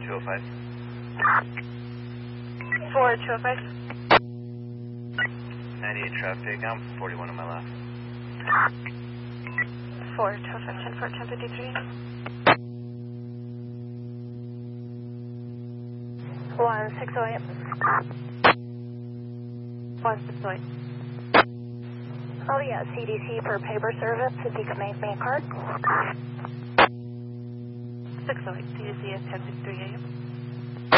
205. 4205. 98 traffic, I'm 41 on my left. 4205, 10 1053. 1608. 1608. Oh yeah, CDC for paper service, if you could make me a card. 608, CDC at 10:53 a.m.